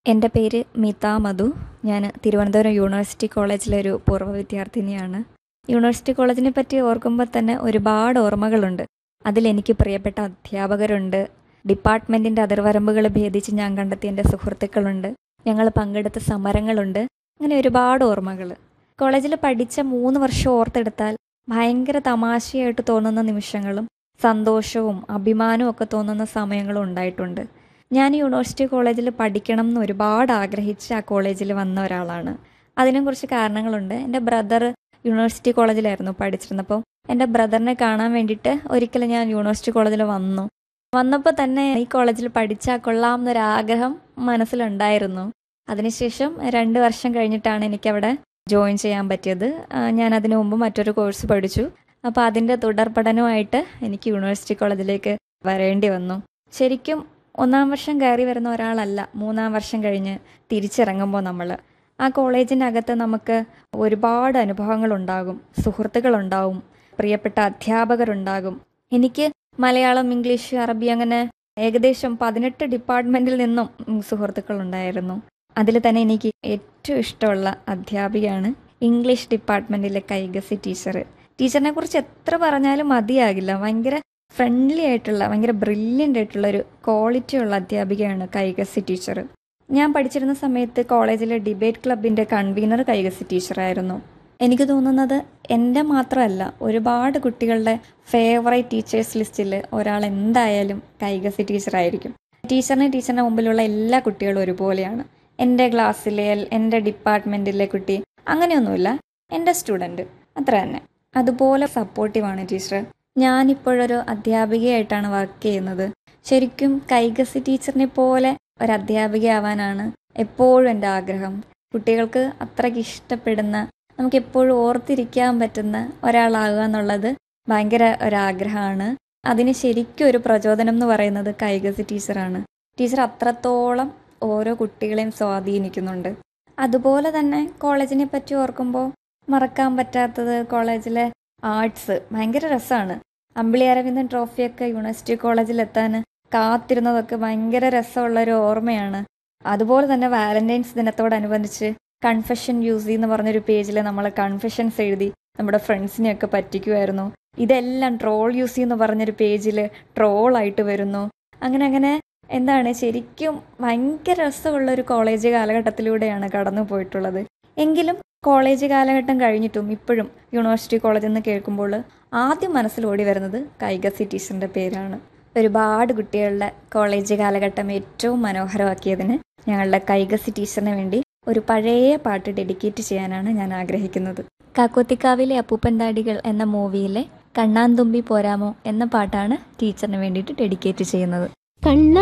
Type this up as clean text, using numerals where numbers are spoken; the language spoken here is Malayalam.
എൻ്റെ പേര് മിത മധു. ഞാൻ തിരുവനന്തപുരം യൂണിവേഴ്സിറ്റി കോളേജിലെ ഒരു പൂർവ്വ വിദ്യാർത്ഥിനിയാണ്. യൂണിവേഴ്സിറ്റി കോളേജിനെ പറ്റി ഓർക്കുമ്പോൾ തന്നെ ഒരുപാട് ഓർമ്മകളുണ്ട്. അതിലെനിക്ക് പ്രിയപ്പെട്ട അധ്യാപകരുണ്ട്. ഡിപ്പാർട്ട്മെൻറ്റിൻ്റെ അതിർവരമ്പുകൾ ഭേദിച്ച് ഞാൻ കണ്ടെത്തിയ എൻ്റെ സുഹൃത്തുക്കളുണ്ട്. ഞങ്ങൾ പങ്കെടുത്ത സമരങ്ങളുണ്ട്. അങ്ങനെ ഒരുപാട് ഓർമ്മകൾ. കോളേജിൽ പഠിച്ച 3 വർഷം ഓർത്തെടുത്താൽ ഭയങ്കര തമാശയായിട്ട് തോന്നുന്ന നിമിഷങ്ങളും സന്തോഷവും അഭിമാനവും ഒക്കെ തോന്നുന്ന സമയങ്ങളും ഉണ്ടായിട്ടുണ്ട്. ഞാൻ യൂണിവേഴ്സിറ്റി കോളേജിൽ പഠിക്കണം എന്ന് ഒരുപാട് ആഗ്രഹിച്ച് ആ കോളേജിൽ വന്ന ഒരാളാണ്. അതിനും കുറച്ച് കാരണങ്ങളുണ്ട്. എൻ്റെ ബ്രദർ യൂണിവേഴ്സിറ്റി കോളേജിലായിരുന്നു പഠിച്ചിരുന്നപ്പോൾ എൻ്റെ ബ്രദറിനെ കാണാൻ വേണ്ടിയിട്ട് ഒരിക്കലും ഞാൻ യൂണിവേഴ്സിറ്റി കോളേജിൽ വന്നപ്പോൾ തന്നെ ഈ കോളേജിൽ പഠിച്ചാൽ കൊള്ളാം എന്നൊരാഗ്രഹം മനസ്സിലുണ്ടായിരുന്നു. അതിനുശേഷം 2 വർഷം കഴിഞ്ഞിട്ടാണ് എനിക്കവിടെ ജോയിൻ ചെയ്യാൻ പറ്റിയത്. ഞാൻ അതിനു മുമ്പ് മറ്റൊരു കോഴ്സ് പഠിച്ചു. അപ്പോൾ അതിൻ്റെ തുടർ പഠനമായിട്ട് എനിക്ക് യൂണിവേഴ്സിറ്റി കോളേജിലേക്ക് വരേണ്ടി വന്നു. ശരിക്കും 1-ാം വർഷം കയറി വരുന്ന ഒരാളല്ല 3-ാം വർഷം കഴിഞ്ഞ് തിരിച്ചിറങ്ങുമ്പോൾ നമ്മൾ ആ കോളേജിനകത്ത് നമുക്ക് ഒരുപാട് അനുഭവങ്ങളുണ്ടാകും, സുഹൃത്തുക്കളുണ്ടാവും, പ്രിയപ്പെട്ട അധ്യാപകരുണ്ടാകും. എനിക്ക് മലയാളം, ഇംഗ്ലീഷ്, അറബി അങ്ങനെ ഏകദേശം 18 ഡിപ്പാർട്ട്മെൻറ്റിൽ നിന്നും സുഹൃത്തുക്കളുണ്ടായിരുന്നു. അതിൽ തന്നെ എനിക്ക് ഏറ്റവും ഇഷ്ടമുള്ള അധ്യാപികയാണ് ഇംഗ്ലീഷ് ഡിപ്പാർട്ട്മെൻറ്റിലെ കൈഗസി ടീച്ചർ. ടീച്ചറിനെ കുറിച്ച് എത്ര പറഞ്ഞാലും മതിയാകില്ല. ഭയങ്കര ഫ്രണ്ട്ലി ആയിട്ടുള്ള, ഭയങ്കര ബ്രില്യൻ്റ് ആയിട്ടുള്ള ഒരു ക്വാളിറ്റി ഉള്ള അധ്യാപികയാണ് കൈഗസി ടീച്ചർ. ഞാൻ പഠിച്ചിരുന്ന സമയത്ത് കോളേജിലെ ഡിബേറ്റ് ക്ലബിൻ്റെ കൺവീനർ കൈഗസി ടീച്ചറായിരുന്നു. എനിക്ക് തോന്നുന്നത് എൻ്റെ മാത്രമല്ല, ഒരുപാട് കുട്ടികളുടെ ഫേവറേറ്റ് ടീച്ചേഴ്സ് ലിസ്റ്റിൽ ഒരാൾ എന്തായാലും കൈഗസി ടീച്ചറായിരിക്കും. ടീച്ചറിൻ്റെ മുമ്പിലുള്ള എല്ലാ കുട്ടികളും ഒരുപോലെയാണ്. എൻ്റെ ക്ലാസ്സിലെ, എൻ്റെ ഡിപ്പാർട്ട്മെൻറ്റിലെ കുട്ടി അങ്ങനെയൊന്നുമില്ല, എൻ്റെ സ്റ്റുഡൻറ്റ് അത്ര തന്നെ. അതുപോലെ സപ്പോർട്ടീവാണ് ടീച്ചർ. ഞാനിപ്പോഴൊരു അധ്യാപികയായിട്ടാണ് വർക്ക് ചെയ്യുന്നത്. ശരിക്കും കൈഗസി ടീച്ചറിനെ പോലെ ഒരു അധ്യാപികയാവാനാണ് എപ്പോഴും എൻ്റെ ആഗ്രഹം. കുട്ടികൾക്ക് അത്രയ്ക്ക് ഇഷ്ടപ്പെടുന്ന, നമുക്ക് എപ്പോഴും ഓർത്തിരിക്കാൻ പറ്റുന്ന ഒരാളാകുക എന്നുള്ളത് ഭയങ്കര ഒരാഗ്രഹമാണ്. അതിന് ശരിക്കും ഒരു പ്രചോദനം എന്ന് പറയുന്നത് കൈഗസി ടീച്ചറാണ്. ടീച്ചർ അത്രത്തോളം ഓരോ കുട്ടികളെയും സ്വാധീനിക്കുന്നുണ്ട്. അതുപോലെ തന്നെ കോളേജിനെ പറ്റി ഓർക്കുമ്പോൾ മറക്കാൻ പറ്റാത്തത് കോളേജിലെ ആർട്സ്. ഭയങ്കര രസമാണ്. അമ്പിളി അരവിന്ദൻ ട്രോഫിയൊക്കെ യൂണിവേഴ്സിറ്റി കോളേജിലെത്താൻ കാത്തിരുന്നതൊക്കെ ഭയങ്കര രസമുള്ളൊരു ഓർമ്മയാണ്. അതുപോലെ തന്നെ വാലന്റൈൻസ് ദിനത്തോടനുബന്ധിച്ച് കൺഫെഷൻ യൂസി എന്ന് പറഞ്ഞൊരു പേജിൽ നമ്മൾ കൺഫെഷൻസ് എഴുതി നമ്മുടെ ഫ്രണ്ട്സിനെയൊക്കെ പറ്റിക്കുമായിരുന്നു. ഇതെല്ലാം ട്രോൾ യൂസി എന്ന് പറഞ്ഞൊരു പേജിൽ ട്രോളായിട്ട് വരുന്നു. അങ്ങനെ എന്താണ്, ശരിക്കും ഭയങ്കര രസമുള്ളൊരു കോളേജ് കാലഘട്ടത്തിലൂടെയാണ് കടന്നു പോയിട്ടുള്ളത്. എങ്കിലും കോളേജ് കാലഘട്ടം കഴിഞ്ഞിട്ടും ഇപ്പോഴും യൂണിവേഴ്സിറ്റി കോളേജിൽ നിന്ന് കേൾക്കുമ്പോൾ ആദ്യം മനസ്സിൽ ഓടി വരുന്നത് കൈഗസി ടീച്ചറിൻ്റെ പേരാണ്. ഒരുപാട് കുട്ടികളുടെ കോളേജ് കാലഘട്ടം ഏറ്റവും മനോഹരമാക്കിയതിന് ഞങ്ങളുടെ കൈഗസി ടീച്ചറിന് വേണ്ടി ഒരു പഴയ പാട്ട് ഡെഡിക്കേറ്റ് ചെയ്യാനാണ് ഞാൻ ആഗ്രഹിക്കുന്നത്. കാക്കോത്തിക്കാവിലെ അപ്പൂപ്പൻ താടികൾ എന്ന മൂവിയിലെ കണ്ണാന്തുമ്പി പോരാമോ എന്ന പാട്ടാണ് ടീച്ചറിന് വേണ്ടിയിട്ട് ഡെഡിക്കേറ്റ് ചെയ്യുന്നത്.